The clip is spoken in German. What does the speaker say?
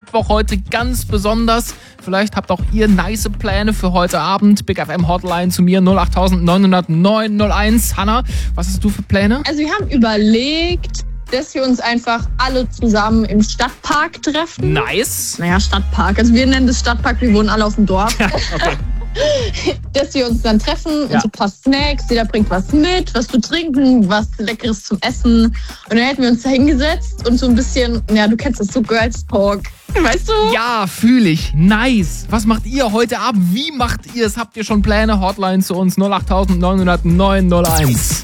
Mittwoch heute ganz besonders. Vielleicht habt auch ihr nice Pläne für heute Abend. Big FM Hotline zu mir 08900 901. Hanna, was hast du für Pläne? Also wir haben überlegt, dass wir uns einfach alle zusammen im Stadtpark treffen. Nice. Naja, Stadtpark. Also wir nennen das Stadtpark, wir wohnen alle auf dem Dorf. Okay. Dass wir uns dann treffen und so ein paar Snacks, jeder bringt was mit, was zu trinken, was Leckeres zum Essen. Und dann hätten wir uns da hingesetzt und so ein bisschen, ja, du kennst das, so Girls Talk. Weißt du? Ja, fühle ich. Nice. Was macht ihr heute Abend? Wie macht ihr es? Habt ihr schon Pläne? Hotline zu uns 08900 901.